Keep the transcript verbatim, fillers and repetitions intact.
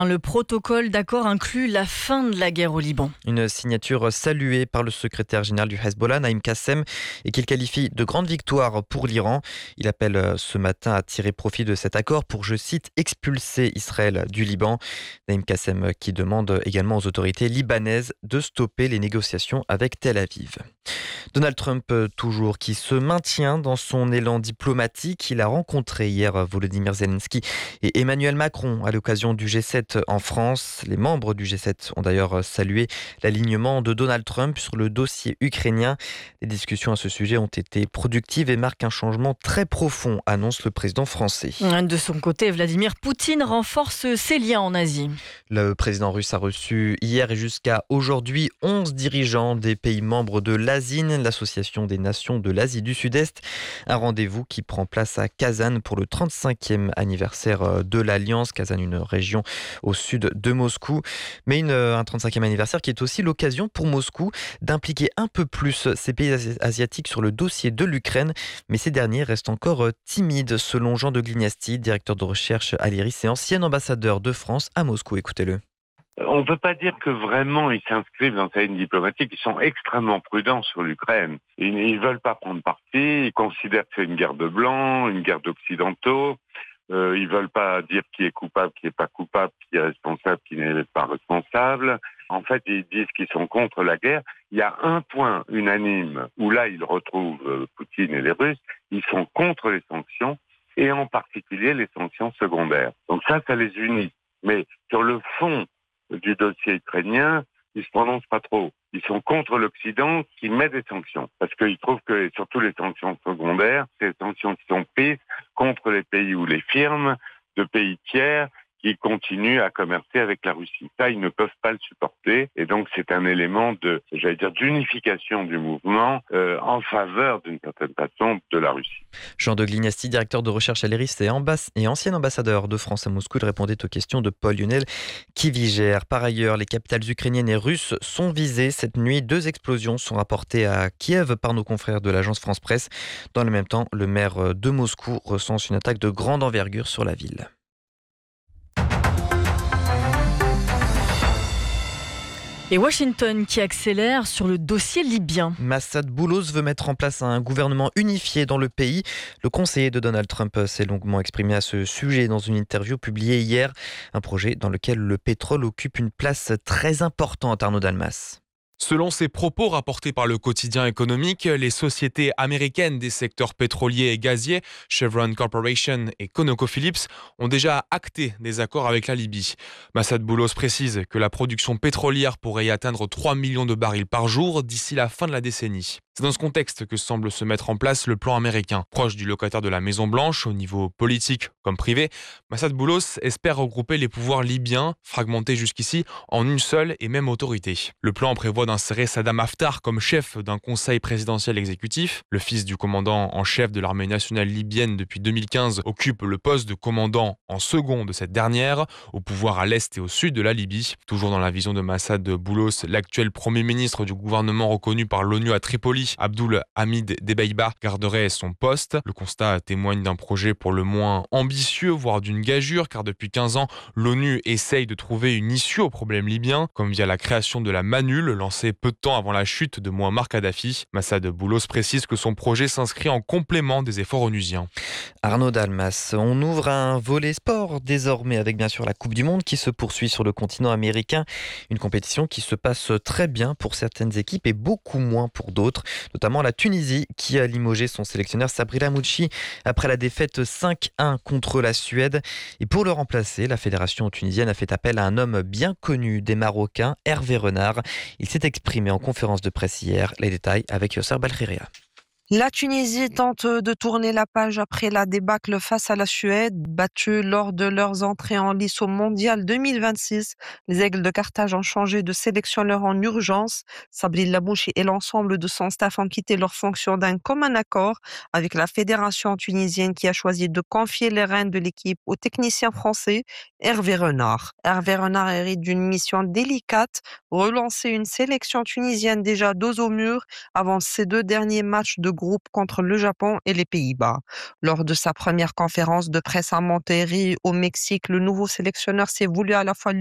Le protocole d'accord inclut la fin de la guerre au Liban. Une signature saluée par le secrétaire général du Hezbollah, Naïm Kassem, et qu'il qualifie de grande victoire pour l'Iran. Il appelle ce matin à tirer profit de cet accord pour, je cite, expulser Israël du Liban. Naïm Kassem qui demande également aux autorités libanaises de stopper les négociations avec Tel Aviv. Donald Trump, toujours, qui se maintient dans son élan diplomatique. Il a rencontré hier Volodymyr Zelensky et Emmanuel Macron à l'occasion du G sept en France. Les membres du G sept ont d'ailleurs salué l'alignement de Donald Trump sur le dossier ukrainien. Les discussions à ce sujet ont été productives et marquent un changement très profond, annonce le président français. De son côté, Vladimir Poutine renforce ses liens en Asie. Le président russe a reçu hier et jusqu'à aujourd'hui onze dirigeants des pays membres de l'A S I N, l'association des nations de l'Asie du Sud-Est. Un rendez-vous qui prend place à Kazan pour le trente-cinquième anniversaire de l'Alliance. Kazan, une région au sud de Moscou. Mais une, un trente-cinquième anniversaire qui est aussi l'occasion pour Moscou d'impliquer un peu plus ces pays asiatiques sur le dossier de l'Ukraine. Mais ces derniers restent encore timides, selon Jean de Glignasti, directeur de recherche à l'I R I S et ancien ambassadeur de France à Moscou. Écoutez-le. On ne peut pas dire que vraiment ils s'inscrivent dans sa ligne diplomatique. Ils sont extrêmement prudents sur l'Ukraine. Ils ne veulent pas prendre parti. Ils considèrent que c'est une guerre de blancs, une guerre d'occidentaux. Euh, ils ne veulent pas dire qui est coupable, qui n'est pas coupable, qui est responsable, qui n'est pas responsable. En fait, ils disent qu'ils sont contre la guerre. Il y a un point unanime où là, ils retrouvent euh, Poutine et les Russes. Ils sont contre les sanctions et en particulier les sanctions secondaires. Donc ça, ça les unit. Mais sur le fond du dossier ukrainien, ils se prononcent pas trop. Ils sont contre l'Occident qui met des sanctions. Parce qu'ils trouvent que, surtout les sanctions secondaires, c'est des sanctions qui sont prises contre les pays ou les firmes de pays tiers qui continuent à commercer avec la Russie. Ça, ils ne peuvent pas le supporter. Et donc, c'est un élément de, j'allais dire, d'unification du mouvement euh, en faveur, d'une certaine façon, de la Russie. Jean de Glignasti, directeur de recherche à l'I R I S et, ambass- et ancien ambassadeur de France à Moscou, il répondait aux questions de Paul Lionel Kivigère. Par ailleurs, les capitales ukrainiennes et russes sont visées. Cette nuit, deux explosions sont rapportées à Kiev par nos confrères de l'agence France Presse. Dans le même temps, le maire de Moscou recense une attaque de grande envergure sur la ville. Et Washington qui accélère sur le dossier libyen. Massad Boulos veut mettre en place un gouvernement unifié dans le pays. Le conseiller de Donald Trump s'est longuement exprimé à ce sujet dans une interview publiée hier. Un projet dans lequel le pétrole occupe une place très importante, Arnaud Dalmas. Selon ses propos rapportés par le quotidien économique, les sociétés américaines des secteurs pétroliers et gaziers, Chevron Corporation et ConocoPhillips, ont déjà acté des accords avec la Libye. Massad Boulos précise que la production pétrolière pourrait y atteindre trois millions de barils par jour d'ici la fin de la décennie. C'est dans ce contexte que semble se mettre en place le plan américain. Proche du locataire de la Maison-Blanche, au niveau politique comme privé, Massad Boulos espère regrouper les pouvoirs libyens, fragmentés jusqu'ici, en une seule et même autorité. Le plan prévoit d'insérer Saddam Haftar comme chef d'un conseil présidentiel exécutif. Le fils du commandant en chef de l'armée nationale libyenne depuis deux mille quinze occupe le poste de commandant en second de cette dernière, au pouvoir à l'est et au sud de la Libye. Toujours dans la vision de Massad Boulos, l'actuel premier ministre du gouvernement reconnu par l'ONU à Tripoli, Abdul Hamid Dbeibah, garderait son poste. Le constat témoigne d'un projet pour le moins ambitieux, voire d'une gageure, car depuis quinze ans, l'ONU essaye de trouver une issue au problème libyen, comme via la création de la Manul, lancée peu de temps avant la chute de Mouammar Kadhafi. Massad Boulos précise que son projet s'inscrit en complément des efforts onusiens. Arnaud Dalmas, on ouvre un volet sport désormais avec bien sûr la Coupe du Monde qui se poursuit sur le continent américain. Une compétition qui se passe très bien pour certaines équipes et beaucoup moins pour d'autres. Notamment la Tunisie qui a limogé son sélectionneur Sabri Lamouchi après la défaite cinq un contre la Suède. Et pour le remplacer, la fédération tunisienne a fait appel à un homme bien connu des Marocains, Hervé Renard. Il s'est exprimé en conférence de presse hier. Les détails avec Yosser Balkhiria. La Tunisie tente de tourner la page après la débâcle face à la Suède, battue lors de leurs entrées en lice au Mondial deux mille vingt-six. Les Aigles de Carthage ont changé de sélectionneur en urgence. Sabri Lamouchi et l'ensemble de son staff ont quitté leurs fonctions d'un commun accord avec la fédération tunisienne qui a choisi de confier les rênes de l'équipe au technicien français Hervé Renard. Hervé Renard hérite d'une mission délicate, relancer une sélection tunisienne déjà dos au mur avant ses deux derniers matchs de groupe contre le Japon et les Pays-Bas. Lors de sa première conférence de presse à Monterrey, au Mexique, le nouveau sélectionneur s'est voulu à la fois